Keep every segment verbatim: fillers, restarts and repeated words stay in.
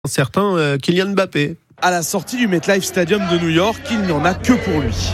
Un certain euh, Kylian Mbappé. À la sortie du MetLife Stadium de New York, il n'y en a que pour lui.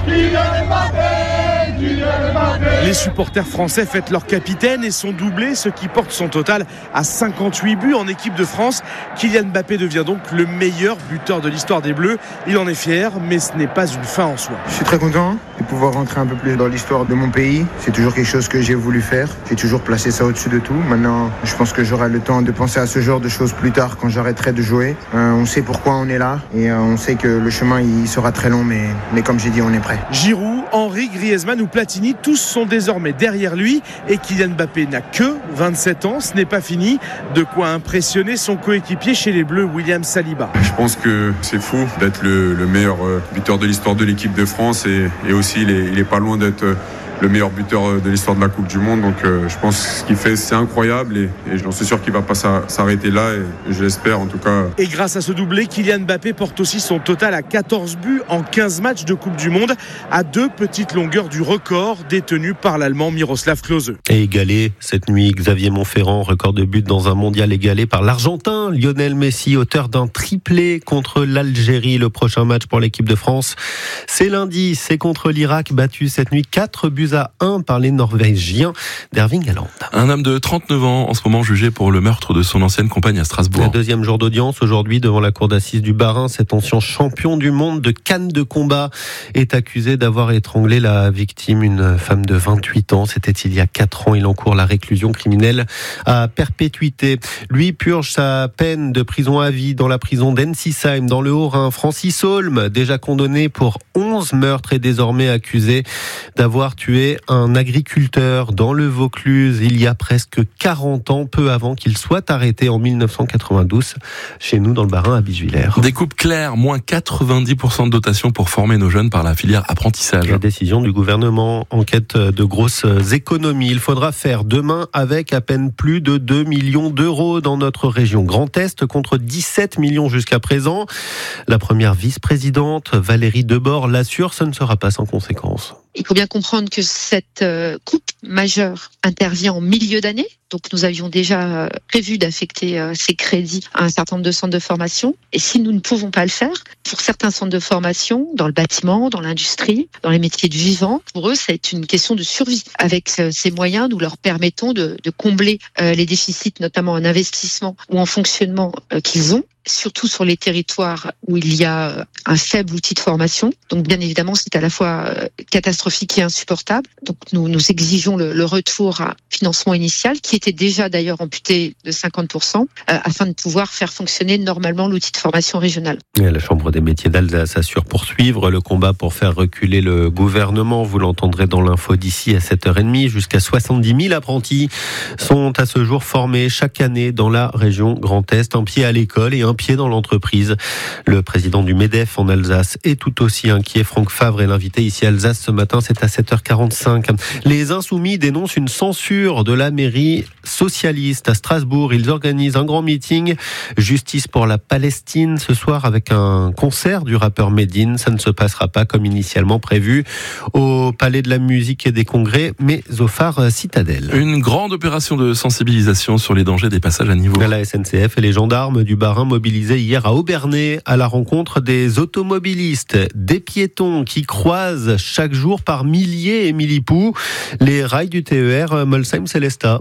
Les supporters français fêtent leur capitaine et son doublé, ce qui porte son total à cinquante-huit buts en équipe de France. Kylian Mbappé devient donc le meilleur buteur de l'histoire des Bleus. Il en est fier, mais ce n'est pas une fin en soi. Je suis très content de pouvoir rentrer un peu plus dans l'histoire de mon pays. C'est toujours quelque chose que j'ai voulu faire. J'ai toujours placé ça au-dessus de tout. Maintenant, je pense que j'aurai le temps de penser à ce genre de choses plus tard quand j'arrêterai de jouer. Euh, on sait pourquoi on est là et euh, on sait que le chemin il sera très long, mais, mais comme j'ai dit, on est prêt. Giroud, Henry, Griezmann ou Platini, tous sont désormais derrière lui et Kylian Mbappé n'a que vingt-sept ans. Ce n'est pas fini. De quoi impressionner son coéquipier chez les Bleus, William Saliba. Je pense que c'est fou d'être le, le meilleur buteur de l'histoire de l'équipe de France et, et aussi il est, il est pas loin d'être le meilleur buteur de l'histoire de la Coupe du Monde. Donc euh, je pense que ce qu'il fait c'est incroyable et, et j'en suis sûr qu'il ne va pas s'arrêter là et, et je l'espère en tout cas. Et grâce à ce doublé, Kylian Mbappé porte aussi son total à quatorze buts en quinze matchs de Coupe du Monde, à deux petites longueurs du record détenu par l'Allemand Miroslav Klose. Et égalé cette nuit, Xavier Monferrand, record de buts dans un mondial égalé par l'Argentin Lionel Messi, auteur d'un triplé contre l'Algérie. Le prochain match pour l'équipe de France, c'est lundi, c'est contre l'Irak, battu cette nuit quatre buts à un par les Norvégiens d'Erving Haaland. Un homme de trente-neuf ans, en ce moment jugé pour le meurtre de son ancienne compagne à Strasbourg. Le deuxième jour d'audience aujourd'hui devant la cour d'assises du Bas-Rhin. Cet ancien champion du monde de canne de combat est accusé d'avoir étranglé la victime, une femme de vingt-huit ans. C'était il y a quatre ans. Il encourt la réclusion criminelle à perpétuité. Lui purge sa peine de prison à vie dans la prison d'Ensisheim, dans le Haut-Rhin. Francis Holm, déjà condamné pour onze meurtres, est désormais accusé d'avoir tué un agriculteur dans le Vaucluse il y a presque quarante ans, peu avant qu'il soit arrêté en mille neuf cent quatre-vingt-douze chez nous dans le Bas-Rhin à Biswiller. Découpe claire, moins quatre-vingt-dix pour cent de dotation pour former nos jeunes par la filière apprentissage. La décision du gouvernement en quête de grosses économies. Il faudra faire demain avec à peine plus de deux millions d'euros dans notre région Grand Est contre dix-sept millions jusqu'à présent. La première vice-présidente Valérie Debord l'assure, ce ne sera pas sans conséquences. Il faut bien comprendre que cette euh, coupe majeure intervient en milieu d'année. Donc nous avions déjà euh, prévu d'affecter euh, ces crédits à un certain nombre de centres de formation. Et si nous ne pouvons pas le faire, pour certains centres de formation, dans le bâtiment, dans l'industrie, dans les métiers du vivant, pour eux, c'est une question de survie. Avec euh, ces moyens, nous leur permettons de, de combler euh, les déficits, notamment en investissement ou en fonctionnement euh, qu'ils ont, surtout sur les territoires où il y a un faible outil de formation. Donc bien évidemment, c'est à la fois catastrophique et insupportable. Donc nous, nous exigeons le, le retour à financement initial, qui était déjà d'ailleurs amputé de cinquante pour cent, euh, afin de pouvoir faire fonctionner normalement l'outil de formation régional. Et la Chambre des métiers d'Alsace assure poursuivre le combat pour faire reculer le gouvernement. Vous l'entendrez dans l'info d'ici à sept heures trente. Jusqu'à soixante-dix mille apprentis sont à ce jour formés chaque année dans la région Grand Est. Un pied à l'école et un pied dans l'entreprise. Le président du MEDEF en Alsace est tout aussi inquiet. Franck Favre est l'invité ici à Alsace ce matin, c'est à sept heures quarante-cinq. Les Insoumis dénoncent une censure de la mairie socialiste à Strasbourg. Ils organisent un grand meeting Justice pour la Palestine ce soir avec un concert du rappeur Medine. Ça ne se passera pas comme initialement prévu au Palais de la Musique et des Congrès, mais au phare Citadelle. Une grande opération de sensibilisation sur les dangers des passages à niveau. La S N C F et les gendarmes du Bas-Rhin mobilisés hier à Obernai à la rencontre des automobilistes, des piétons qui croisent chaque jour par milliers et millipous les rails du T E R Molsheim-Sélestat.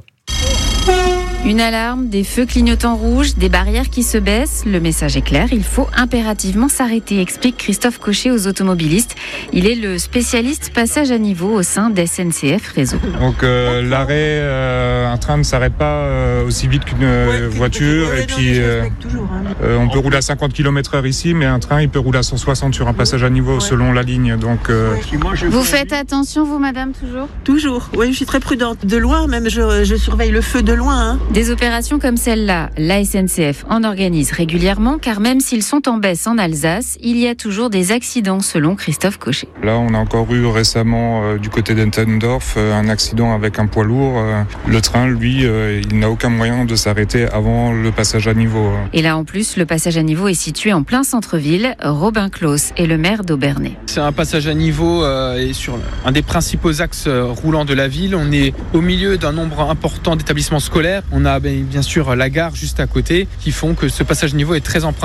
Une alarme, des feux clignotants rouges, des barrières qui se baissent. Le message est clair, il faut impérativement s'arrêter, explique Christophe Cochet aux automobilistes. Il est le spécialiste passage à niveau au sein d'S N C F Réseau. Donc euh, l'arrêt, euh, un train ne s'arrête pas euh, aussi vite qu'une euh, voiture. Et puis euh, euh, on peut rouler à cinquante kilomètres heure ici, mais un train il peut rouler à cent soixante sur un passage à niveau selon la ligne. Donc, euh... Vous faites attention vous madame toujours ? Toujours, oui, je suis très prudente. De loin même, je, je surveille le feu de loin. Hein. Des opérations comme celle-là, la S N C F en organise régulièrement, car même s'ils sont en baisse en Alsace, il y a toujours des accidents, selon Christophe Cochet. Là, on a encore eu récemment, euh, du côté d'Entendorf, euh, un accident avec un poids lourd. Euh, le train, lui, euh, il n'a aucun moyen de s'arrêter avant le passage à niveau. Et là, en plus, le passage à niveau est situé en plein centre-ville. Robin Claus est le maire d'Obernai. C'est un passage à niveau euh, et sur un des principaux axes roulants de la ville. On est au milieu d'un nombre important d'établissements scolaires. On On a bien sûr la gare juste à côté qui font que ce passage à niveau est très emprunté.